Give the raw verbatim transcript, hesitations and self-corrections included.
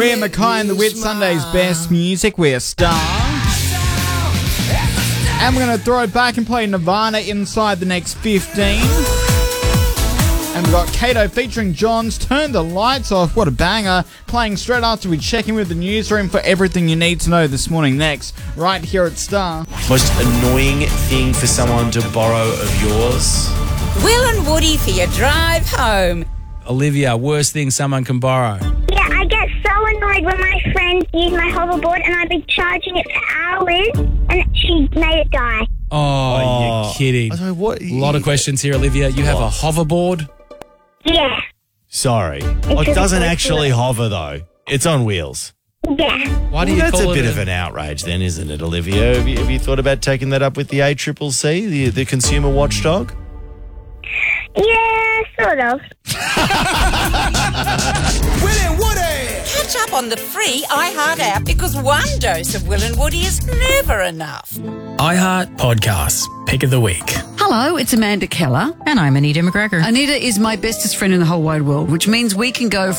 We're Mackay and the Whit Sunday's best music. We're Star. And we're going to throw it back and play Nirvana inside the next fifteen. And we've got Kato featuring Johns, Turn the Lights Off. What a banger. Playing straight after we check in with the newsroom for everything you need to know this morning next, right here at Star. Most annoying thing for someone to borrow of yours? Will and Woody for your drive home. Olivia, worst thing someone can borrow? Yeah, I get so annoyed when my friends use my hoverboard and I've been charging it for hours and she made it die. Oh, Oh. you're kidding. So what? A lot of questions here, Olivia. You have a hoverboard? Yeah, Sorry. Well, it just doesn't a actually wheel. hover, though. It's on wheels. yeah. Why do Well, you that's call a it bit a- of an outrage then, isn't it, Olivia? Have you, have you thought about taking that up with the A C C C, the, the consumer watchdog? Yeah, sort of. Catch up on the free iHeart app because one dose of Will and Woody is never enough. iHeart Podcasts, Pick of the Week. Hello, it's Amanda Keller. And I'm Anita McGregor. Anita is my bestest friend in the whole wide world, which means we can go